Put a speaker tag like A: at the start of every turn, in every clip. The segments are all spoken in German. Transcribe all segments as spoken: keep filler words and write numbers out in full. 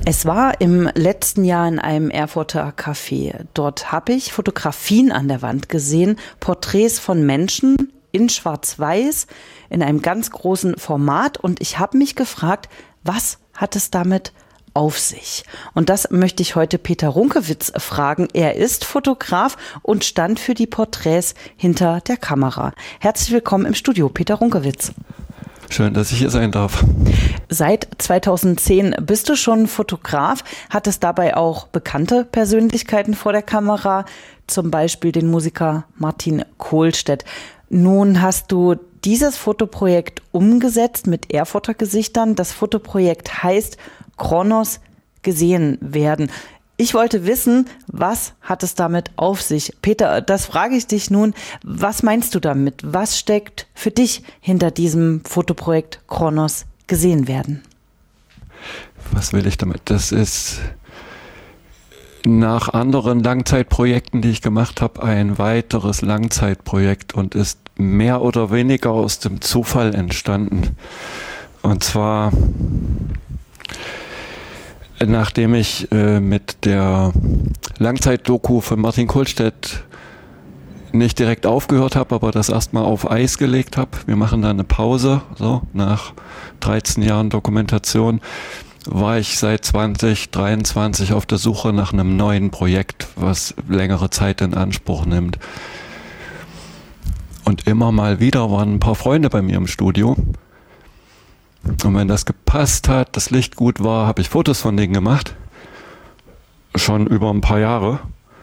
A: Es war im letzten Jahr in einem Erfurter Café. Dort habe ich Fotografien an der Wand gesehen, Porträts von Menschen in Schwarz-Weiß, in einem ganz großen Format. Und ich habe mich gefragt, was hat es damit auf sich? Und das möchte ich heute Peter Runkewitz fragen. Er ist Fotograf und stand für die Porträts hinter der Kamera. Herzlich willkommen im Studio, Peter Runkewitz.
B: Schön, dass ich hier sein darf.
A: Seit zweitausendzehn bist du schon Fotograf, hattest dabei auch bekannte Persönlichkeiten vor der Kamera, zum Beispiel den Musiker Martin Kohlstedt. Nun hast du dieses Fotoprojekt umgesetzt mit Erfurter Gesichtern. Das Fotoprojekt heißt Kronos gesehen werden. Ich wollte wissen, was hat es damit auf sich? Peter, das frage ich dich nun. Was meinst du damit? Was steckt für dich hinter diesem Fotoprojekt Kronos gesehen werden?
B: Was will ich damit? Das ist nach anderen Langzeitprojekten, die ich gemacht habe, ein weiteres Langzeitprojekt und ist mehr oder weniger aus dem Zufall entstanden. Und zwar nachdem ich äh, mit der Langzeitdoku von Martin Kohlstedt nicht direkt aufgehört habe, aber das erstmal auf Eis gelegt habe. Wir machen da eine Pause, so nach dreizehn Jahren Dokumentation, war ich seit zwanzig dreiundzwanzig auf der Suche nach einem neuen Projekt, was längere Zeit in Anspruch nimmt. Und immer mal wieder waren ein paar Freunde bei mir im Studio. Und wenn das gepasst hat, das Licht gut war, habe ich Fotos von denen gemacht. Schon über ein paar Jahre.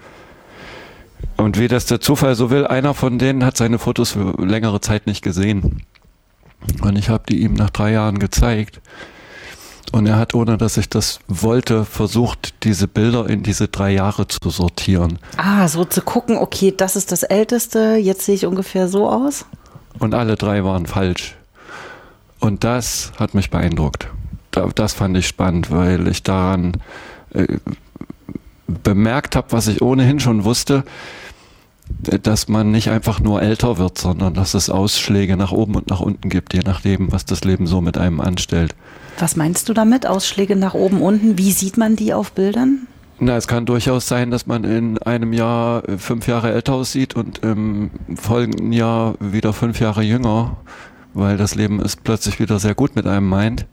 B: Und wie das der Zufall so will, einer von denen hat seine Fotos für längere Zeit nicht gesehen. Und ich habe die ihm nach drei Jahren gezeigt. Und er hat, ohne dass ich das wollte, versucht, diese Bilder in diese drei Jahre zu sortieren.
A: Ah, so zu gucken, okay, das ist das Älteste, jetzt sehe ich ungefähr so aus.
B: Und alle drei waren falsch. Und das hat mich beeindruckt. Das fand ich spannend, weil ich daran äh, bemerkt habe, was ich ohnehin schon wusste, dass man nicht einfach nur älter wird, sondern dass es Ausschläge nach oben und nach unten gibt, je nachdem, was das Leben so mit einem anstellt.
A: Was meinst du damit, Ausschläge nach oben, unten? Wie sieht man die auf Bildern?
B: Na, es kann durchaus sein, dass man in einem Jahr fünf Jahre älter aussieht und im folgenden Jahr wieder fünf Jahre jünger, weil das Leben es plötzlich wieder sehr gut mit einem meint.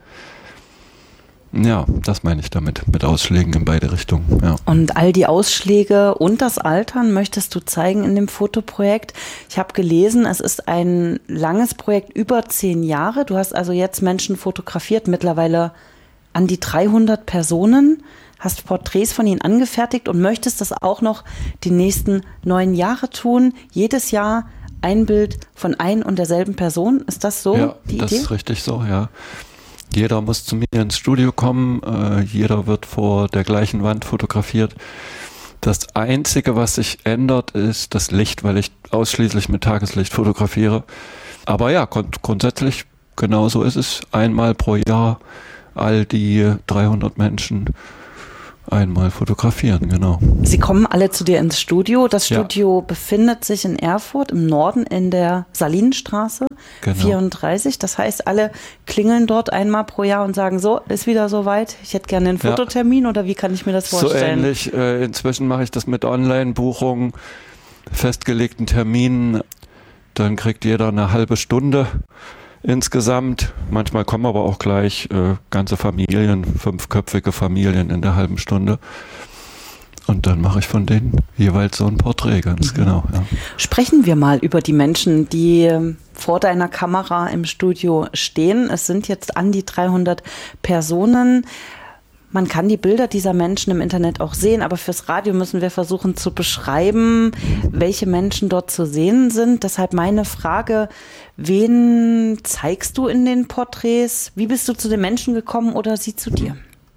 B: Ja, das meine ich damit, mit Ausschlägen in beide Richtungen. Ja.
A: Und all die Ausschläge und das Altern möchtest du zeigen in dem Fotoprojekt. Ich habe gelesen, es ist ein langes Projekt, über zehn Jahre. Du hast also jetzt Menschen fotografiert, mittlerweile an die dreihundert Personen, hast Porträts von ihnen angefertigt und möchtest das auch noch die nächsten neun Jahre tun. Jedes Jahr ein Bild von ein und derselben Person. Ist das so
B: ja,
A: die Idee? Ja,
B: das ist richtig so, ja. Jeder muss zu mir ins Studio kommen, äh, jeder wird vor der gleichen Wand fotografiert. Das Einzige, was sich ändert, ist das Licht, weil ich ausschließlich mit Tageslicht fotografiere. Aber ja, grund- grundsätzlich genauso ist es. Einmal pro Jahr all die dreihundert Menschen einmal fotografieren, genau.
A: Sie kommen alle zu dir ins Studio. Das Studio ja. befindet sich in Erfurt im Norden in der Salinenstraße genau. vierunddreißig. Das heißt, alle klingeln dort einmal pro Jahr und sagen, so, ist wieder soweit, ich hätte gerne einen Fototermin ja. oder wie kann ich mir das vorstellen?
B: So ähnlich. Äh, inzwischen mache ich das mit Online-Buchungen, festgelegten Terminen. Dann kriegt jeder eine halbe Stunde insgesamt. Manchmal kommen aber auch gleich äh, ganze Familien, fünfköpfige Familien in der halben Stunde. Und dann mache ich von denen jeweils so ein Porträt, ganz mhm. genau. Ja.
A: Sprechen wir mal über die Menschen, die vor deiner Kamera im Studio stehen. Es sind jetzt an die dreihundert Personen. Man kann die Bilder dieser Menschen im Internet auch sehen, aber fürs Radio müssen wir versuchen zu beschreiben, welche Menschen dort zu sehen sind. Deshalb meine Frage, wen zeigst du in den Porträts? Wie bist du zu den Menschen gekommen oder sie zu dir?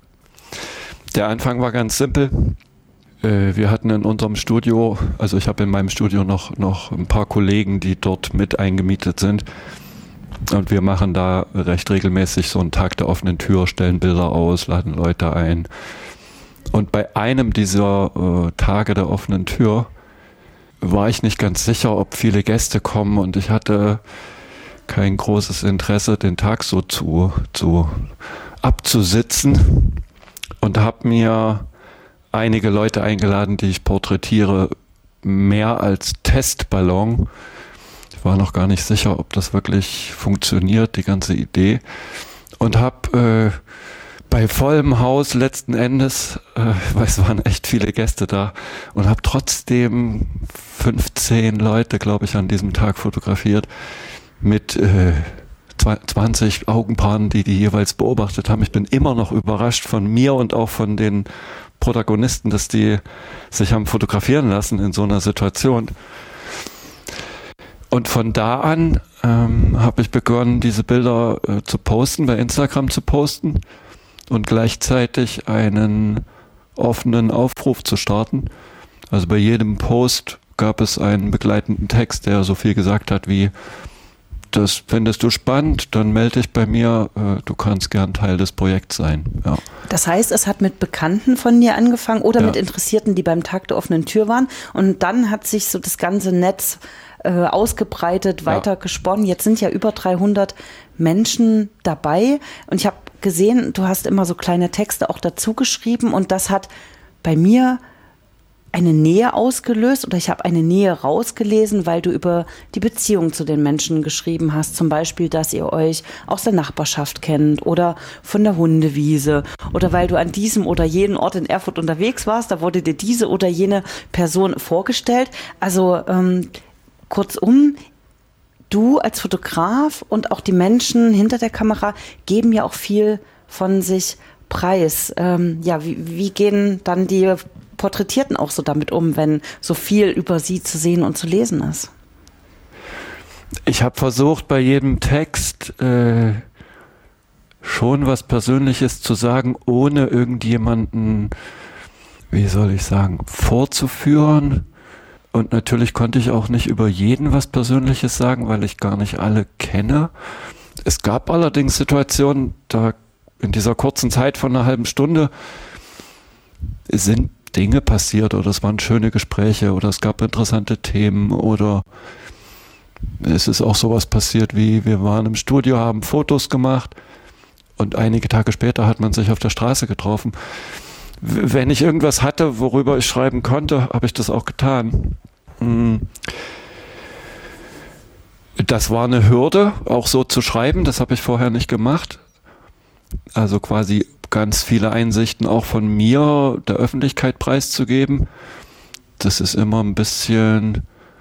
B: Der Anfang war ganz simpel. Wir hatten in unserem Studio, also ich habe in meinem Studio noch, noch ein paar Kollegen, die dort mit eingemietet sind. Und wir machen da recht regelmäßig so einen Tag der offenen Tür, stellen Bilder aus, laden Leute ein. Und bei einem dieser äh, Tage der offenen Tür war ich nicht ganz sicher, ob viele Gäste kommen. Und ich hatte kein großes Interesse, den Tag so zu, zu abzusitzen. und habe mir einige Leute eingeladen, die ich porträtiere, mehr als Testballon. Ich war noch gar nicht sicher, ob das wirklich funktioniert, die ganze Idee. Und habe äh, bei vollem Haus letzten Endes, äh, weil es waren echt viele Gäste da, und habe trotzdem fünfzehn Leute, glaube ich, an diesem Tag fotografiert mit äh, zwanzig Augenpaaren, die die jeweils beobachtet haben. Ich bin immer noch überrascht von mir und auch von den Protagonisten, dass die sich haben fotografieren lassen in so einer Situation. Und von da an ähm, habe ich begonnen, diese Bilder äh, zu posten, bei Instagram zu posten und gleichzeitig einen offenen Aufruf zu starten. Also bei jedem Post gab es einen begleitenden Text, der so viel gesagt hat wie: Das findest du spannend, dann melde dich bei mir, äh, du kannst gern Teil des Projekts sein. Ja.
A: Das heißt, es hat mit Bekannten von dir angefangen oder
B: Ja.
A: mit Interessierten, die beim Tag der offenen Tür waren, und dann hat sich so das ganze Netz äh, ausgebreitet,
B: Ja.
A: weiter gesponnen. Jetzt sind ja über dreihundert Menschen dabei und ich habe gesehen, du hast immer so kleine Texte auch dazu geschrieben und das hat bei mir eine Nähe ausgelöst oder ich habe eine Nähe rausgelesen, weil du über die Beziehung zu den Menschen geschrieben hast. Zum Beispiel, dass ihr euch aus der Nachbarschaft kennt oder von der Hundewiese oder weil du an diesem oder jenen Ort in Erfurt unterwegs warst, da wurde dir diese oder jene Person vorgestellt. Also ähm, kurzum, du als Fotograf und auch die Menschen hinter der Kamera geben ja auch viel von sich preis. Ähm, ja, wie, wie gehen dann die Porträtierten auch so damit um, wenn so viel über sie zu sehen und zu lesen ist?
B: Ich habe versucht, bei jedem Text äh, schon was Persönliches zu sagen, ohne irgendjemanden, wie soll ich sagen, vorzuführen. Und natürlich konnte ich auch nicht über jeden was Persönliches sagen, weil ich gar nicht alle kenne. Es gab allerdings Situationen, da in dieser kurzen Zeit von einer halben Stunde sind Dinge passiert oder es waren schöne Gespräche oder es gab interessante Themen oder es ist auch sowas passiert wie, wir waren im Studio, haben Fotos gemacht und einige Tage später hat man sich auf der Straße getroffen. W- Wenn ich irgendwas hatte, worüber ich schreiben konnte, habe ich das auch getan. Mm. Das war eine Hürde, auch so zu schreiben, das habe ich vorher nicht gemacht. Also quasi ganz viele Einsichten auch von mir der Öffentlichkeit preiszugeben. Das ist immer ein bisschen,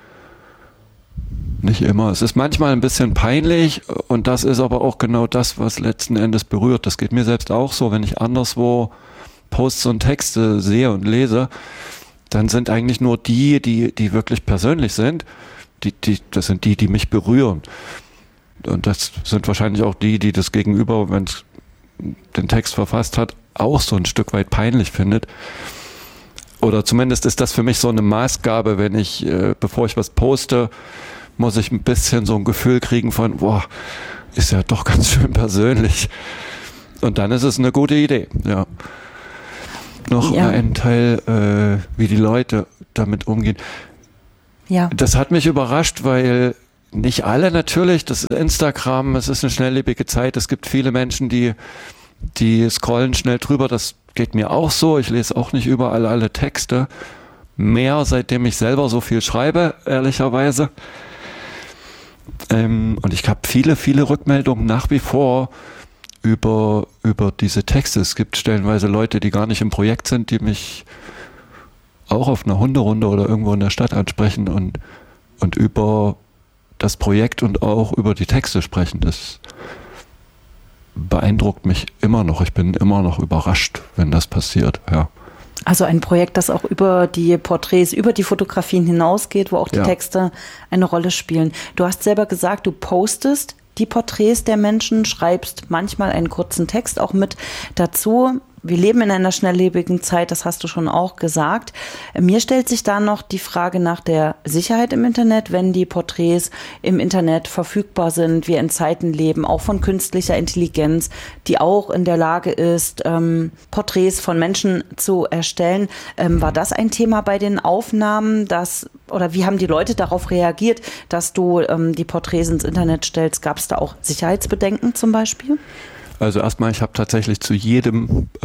B: nicht immer, es ist manchmal ein bisschen peinlich und das ist aber auch genau das, was letzten Endes berührt. Das geht mir selbst auch so, wenn ich anderswo Posts und Texte sehe und lese, dann sind eigentlich nur die, die, die wirklich persönlich sind, die, die, das sind die, die mich berühren. Und das sind wahrscheinlich auch die, die das Gegenüber, wenn es den Text verfasst hat, auch so ein Stück weit peinlich findet. Oder zumindest ist das für mich so eine Maßgabe, wenn ich, äh, bevor ich was poste, muss ich ein bisschen so ein Gefühl kriegen von, boah, ist ja doch ganz schön persönlich. Und dann ist es eine gute Idee, ja. Noch
A: Ja.
B: ein Teil, äh, wie die Leute damit umgehen.
A: Ja.
B: Das hat mich überrascht, weil nicht alle natürlich, das ist Instagram, es ist eine schnelllebige Zeit, es gibt viele Menschen, die, die scrollen schnell drüber, das geht mir auch so, ich lese auch nicht überall alle Texte, mehr seitdem ich selber so viel schreibe, ehrlicherweise. Ähm, und ich habe viele, viele Rückmeldungen nach wie vor über, über diese Texte. Es gibt stellenweise Leute, die gar nicht im Projekt sind, die mich auch auf einer Hunderunde oder irgendwo in der Stadt ansprechen und, und über das Projekt und auch über die Texte sprechen. Das beeindruckt mich immer noch. Ich bin immer noch überrascht, wenn das passiert. Ja.
A: Also ein Projekt, das auch über die Porträts, über die Fotografien hinausgeht, wo auch die
B: Ja.
A: Texte eine Rolle spielen. Du hast selber gesagt, du postest die Porträts der Menschen, schreibst manchmal einen kurzen Text auch mit dazu. Wir leben in einer schnelllebigen Zeit, das hast du schon auch gesagt. Mir stellt sich da noch die Frage nach der Sicherheit im Internet, wenn die Porträts im Internet verfügbar sind, wir in Zeiten leben, auch von künstlicher Intelligenz, die auch in der Lage ist, ähm, Porträts von Menschen zu erstellen. Ähm, war das ein Thema bei den Aufnahmen, dass, oder wie haben die Leute darauf reagiert, dass du ähm, die Porträts ins Internet stellst? Gab es da auch Sicherheitsbedenken zum Beispiel?
B: Also erstmal, ich habe tatsächlich zu jedem äh,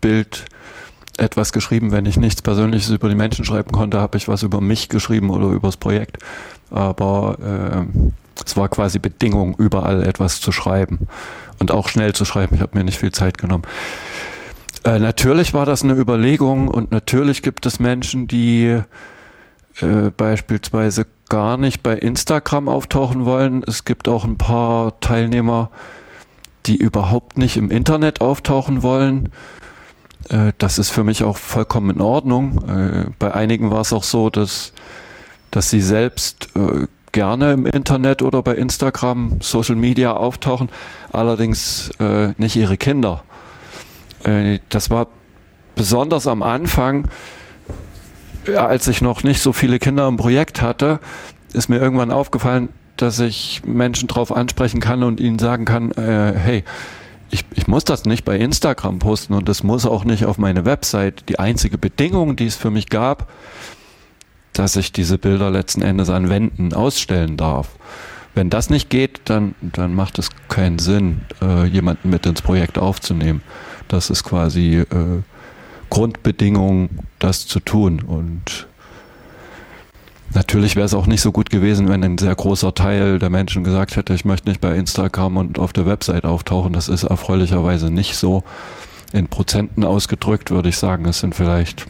B: Bild etwas geschrieben. Wenn ich nichts Persönliches über die Menschen schreiben konnte, habe ich was über mich geschrieben oder über das Projekt. Aber äh, es war quasi Bedingung, überall etwas zu schreiben und auch schnell zu schreiben. Ich habe mir nicht viel Zeit genommen. Äh, natürlich war das eine Überlegung und natürlich gibt es Menschen, die äh, beispielsweise gar nicht bei Instagram auftauchen wollen. Es gibt auch ein paar Teilnehmer, die überhaupt nicht im Internet auftauchen wollen. Äh, das ist für mich auch vollkommen in Ordnung. Äh, bei einigen war es auch so, dass, dass sie selbst äh, gerne im Internet oder bei Instagram, Social Media auftauchen, allerdings äh, nicht ihre Kinder. Äh, das war besonders am Anfang, ja, als ich noch nicht so viele Kinder im Projekt hatte, ist mir irgendwann aufgefallen, dass ich Menschen drauf ansprechen kann und ihnen sagen kann, äh, hey, ich, ich muss das nicht bei Instagram posten und das muss auch nicht auf meine Website. Die einzige Bedingung, die es für mich gab, dass ich diese Bilder letzten Endes an Wänden ausstellen darf. Wenn das nicht geht, dann, dann macht es keinen Sinn, äh, jemanden mit ins Projekt aufzunehmen. Das ist quasi äh, Grundbedingung, das zu tun. Und natürlich wäre es auch nicht so gut gewesen, wenn ein sehr großer Teil der Menschen gesagt hätte, ich möchte nicht bei Instagram und auf der Website auftauchen. Das ist erfreulicherweise nicht so. In Prozenten ausgedrückt würde ich sagen, es sind vielleicht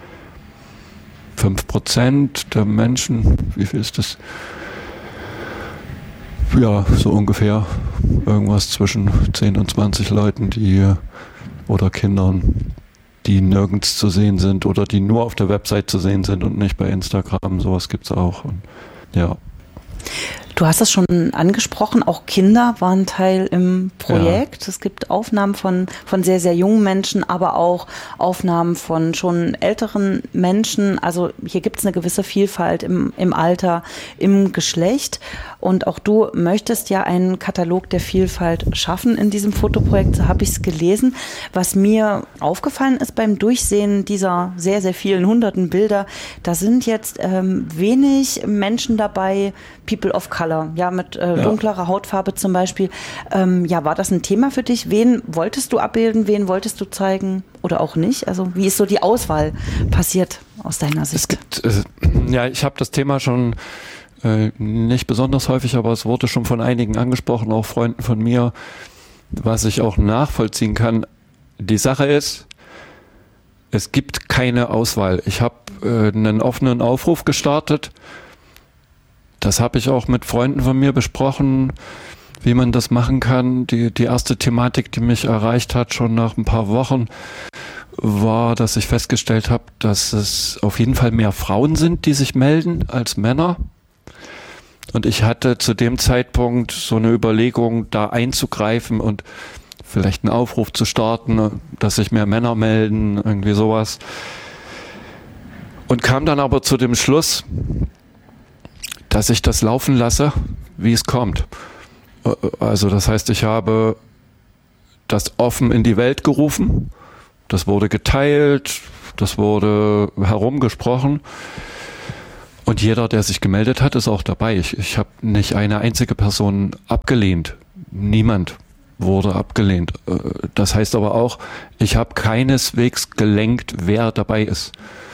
B: fünf Prozent der Menschen, wie viel ist das? Ja, so ungefähr irgendwas zwischen zehn und zwanzig Leuten, die oder Kindern, die nirgends zu sehen sind oder die nur auf der Website zu sehen sind und nicht bei Instagram. Sowas gibt es auch. Und, ja.
A: Du hast es schon angesprochen, auch Kinder waren Teil im Projekt. Ja. Es gibt Aufnahmen von, von sehr, sehr jungen Menschen, aber auch Aufnahmen von schon älteren Menschen. Also hier gibt es eine gewisse Vielfalt im, im Alter, im Geschlecht. Und auch du möchtest ja einen Katalog der Vielfalt schaffen in diesem Fotoprojekt, so habe ich es gelesen. Was mir aufgefallen ist beim Durchsehen dieser sehr, sehr vielen hunderten Bilder, da sind jetzt ähm, wenig Menschen dabei, People of Color. Ja, mit äh, ja. dunklerer Hautfarbe zum Beispiel. Ähm, ja, war das ein Thema für dich? Wen wolltest du abbilden? Wen wolltest du zeigen oder auch nicht? Also wie ist so die Auswahl passiert aus deiner Sicht?
B: Es gibt, äh, ja, ich habe das Thema schon äh, nicht besonders häufig, aber es wurde schon von einigen angesprochen, auch Freunden von mir, was ich auch nachvollziehen kann. Die Sache ist, es gibt keine Auswahl. Ich habe äh, einen offenen Aufruf gestartet. Das habe ich auch mit Freunden von mir besprochen, wie man das machen kann. Die, die erste Thematik, die mich erreicht hat, schon nach ein paar Wochen, war, dass ich festgestellt habe, dass es auf jeden Fall mehr Frauen sind, die sich melden, als Männer. Und ich hatte zu dem Zeitpunkt so eine Überlegung, da einzugreifen und vielleicht einen Aufruf zu starten, dass sich mehr Männer melden, irgendwie sowas. Und kam dann aber zu dem Schluss, dass ich das laufen lasse, wie es kommt. Also das heißt, ich habe das offen in die Welt gerufen, das wurde geteilt, das wurde herumgesprochen und jeder, der sich gemeldet hat, ist auch dabei. Ich, ich habe nicht eine einzige Person abgelehnt. Niemand wurde abgelehnt. Das heißt aber auch, ich habe keineswegs gelenkt, wer dabei ist.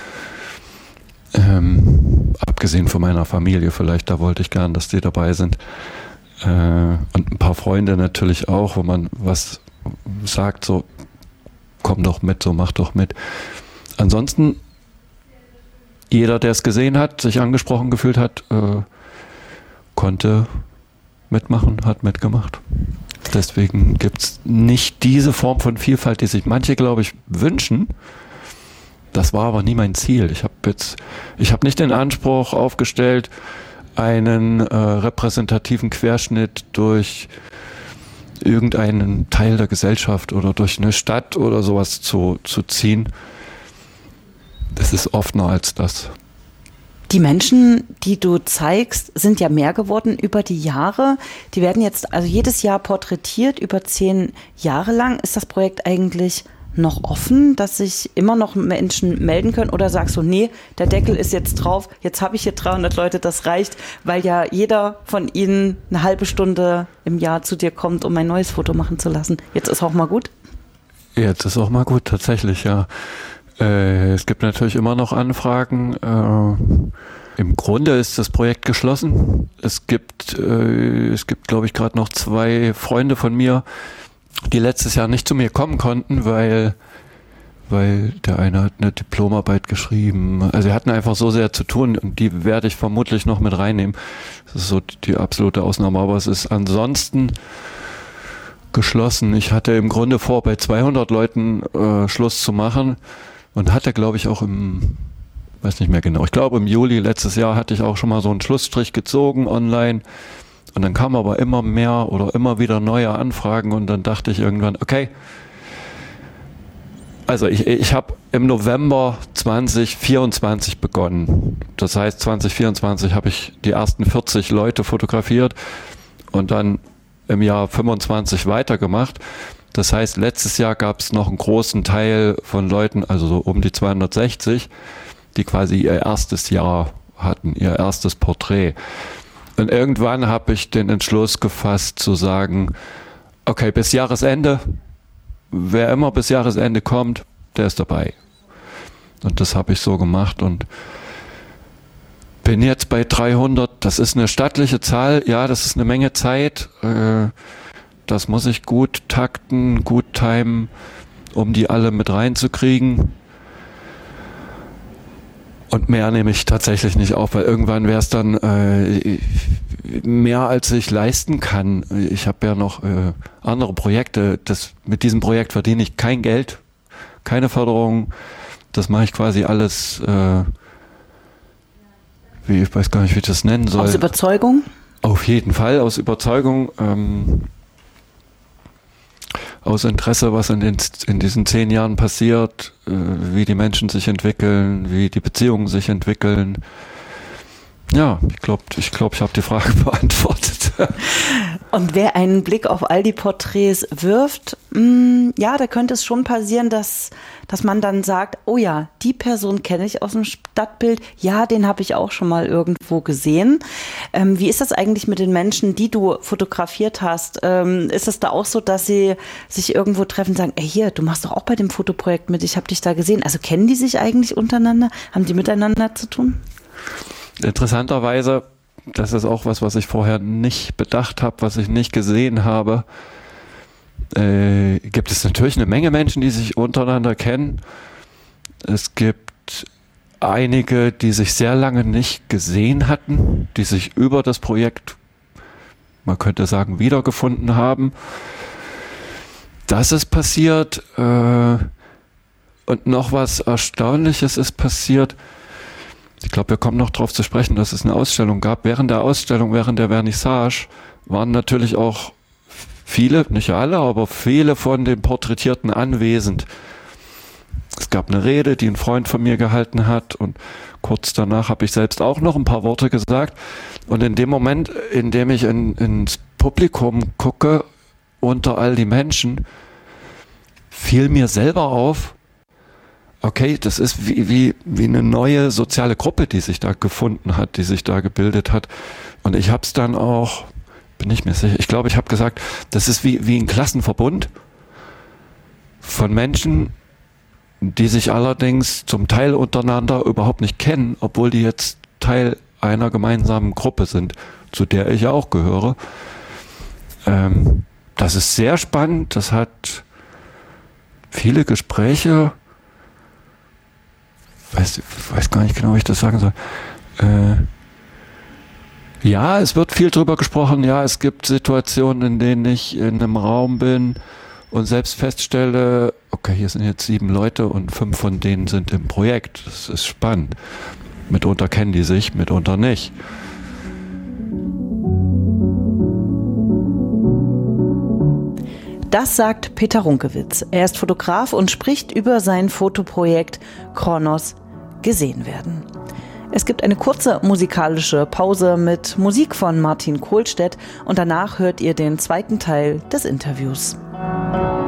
B: Ähm, abgesehen von meiner Familie vielleicht, da wollte ich gern, dass die dabei sind. Äh, und ein paar Freunde natürlich auch, wo man was sagt, so komm doch mit, so mach doch mit. Ansonsten, jeder, der es gesehen hat, sich angesprochen gefühlt hat, äh, konnte mitmachen, hat mitgemacht. Deswegen gibt es nicht diese Form von Vielfalt, die sich manche, glaube ich, wünschen. Das war aber nie mein Ziel. Ich habe jetzt, ich habe nicht den Anspruch aufgestellt, einen äh, repräsentativen Querschnitt durch irgendeinen Teil der Gesellschaft oder durch eine Stadt oder sowas zu, zu ziehen. Das ist offener als das.
A: Die Menschen, die du zeigst, sind ja mehr geworden über die Jahre. Die werden jetzt also jedes Jahr porträtiert, über zehn Jahre lang. Ist das Projekt eigentlich noch offen, dass sich immer noch Menschen melden können? Oder sagst du, nee, der Deckel ist jetzt drauf, jetzt habe ich hier dreihundert Leute, das reicht, weil ja jeder von ihnen eine halbe Stunde im Jahr zu dir kommt, um ein neues Foto machen zu lassen. Jetzt ist auch mal gut?
B: Jetzt ist auch mal gut, tatsächlich, ja. Äh, es gibt natürlich immer noch Anfragen. Äh, Im Grunde ist das Projekt geschlossen. Es gibt, äh, es gibt, glaube ich, gerade noch zwei Freunde von mir, die letztes Jahr nicht zu mir kommen konnten, weil, weil der eine hat eine Diplomarbeit geschrieben. Also wir hatten einfach so sehr zu tun und die werde ich vermutlich noch mit reinnehmen. Das ist so die absolute Ausnahme, aber es ist ansonsten geschlossen. Ich hatte im Grunde vor, bei zweihundert Leuten äh, Schluss zu machen und hatte, glaube ich, auch im, weiß nicht mehr genau, ich glaube im Juli letztes Jahr hatte ich auch schon mal so einen Schlussstrich gezogen online und dann kamen aber immer mehr oder immer wieder neue Anfragen und dann dachte ich irgendwann, okay, also ich, ich habe im November zwanzig vierundzwanzig begonnen. Das heißt, zwanzig vierundzwanzig habe ich die ersten vierzig Leute fotografiert und dann im Jahr fünfundzwanzig weitergemacht. Das heißt, letztes Jahr gab es noch einen großen Teil von Leuten, also so um die zweihundertsechzig, die quasi ihr erstes Jahr hatten, ihr erstes Porträt. Und irgendwann habe ich den Entschluss gefasst zu sagen, okay, bis Jahresende, wer immer bis Jahresende kommt, der ist dabei. Und das habe ich so gemacht und bin jetzt bei dreihundert, das ist eine stattliche Zahl, ja, das ist eine Menge Zeit, äh, das muss ich gut takten, gut timen, um die alle mit reinzukriegen. Und mehr nehme ich tatsächlich nicht auf, weil irgendwann wäre es dann äh, mehr, als ich leisten kann. Ich habe ja noch äh, andere Projekte, das, mit diesem Projekt verdiene ich kein Geld, keine Förderung, das mache ich quasi alles... Äh, Wie, ich weiß gar nicht, wie ich das nennen soll.
A: Aus Überzeugung?
B: Auf jeden Fall, aus Überzeugung, ähm, aus Interesse, was in, den, in diesen zehn Jahren passiert, äh, wie die Menschen sich entwickeln, wie die Beziehungen sich entwickeln. Ja, ich glaube, ich, glaub, ich habe die Frage beantwortet.
A: Und wer einen Blick auf all die Porträts wirft, mh, ja, da könnte es schon passieren, dass, dass man dann sagt, oh ja, die Person kenne ich aus dem Stadtbild, ja, den habe ich auch schon mal irgendwo gesehen. Ähm, wie ist das eigentlich mit den Menschen, die du fotografiert hast? Ähm, ist es da auch so, dass sie sich irgendwo treffen und sagen, ey, hier, du machst doch auch bei dem Fotoprojekt mit, ich habe dich da gesehen. Also kennen die sich eigentlich untereinander? Haben die miteinander zu tun?
B: Interessanterweise, das ist auch was, was ich vorher nicht bedacht habe, was ich nicht gesehen habe, äh, gibt es natürlich eine Menge Menschen, die sich untereinander kennen. Es gibt einige, die sich sehr lange nicht gesehen hatten, die sich über das Projekt, man könnte sagen, wiedergefunden haben. Das ist passiert. Äh, und noch was Erstaunliches ist passiert. Ich glaube, wir kommen noch darauf zu sprechen, dass es eine Ausstellung gab. Während der Ausstellung, während der Vernissage, waren natürlich auch viele, nicht alle, aber viele von den Porträtierten anwesend. Es gab eine Rede, die ein Freund von mir gehalten hat und kurz danach habe ich selbst auch noch ein paar Worte gesagt. Und in dem Moment, in dem ich in, ins Publikum gucke, unter all die Menschen, fiel mir selber auf, okay, das ist wie, wie, wie eine neue soziale Gruppe, die sich da gefunden hat, die sich da gebildet hat. Und ich habe es dann auch, bin ich mir sicher, ich glaube, ich habe gesagt, das ist wie, wie ein Klassenverbund von Menschen, die sich allerdings zum Teil untereinander überhaupt nicht kennen, obwohl die jetzt Teil einer gemeinsamen Gruppe sind, zu der ich auch gehöre. Ähm, das ist sehr spannend, das hat viele Gespräche, weiß, weiß gar nicht genau, wie ich das sagen soll. Äh, ja, es wird viel drüber gesprochen. Ja, es gibt Situationen, in denen ich in einem Raum bin und selbst feststelle, okay, hier sind jetzt sieben Leute und fünf von denen sind im Projekt. Das ist spannend. Mitunter kennen die sich, mitunter nicht.
A: Das sagt Peter Runkewitz. Er ist Fotograf und spricht über sein Fotoprojekt Kronos gesehen werden. Es gibt eine kurze musikalische Pause mit Musik von Martin Kohlstedt und danach hört ihr den zweiten Teil des Interviews.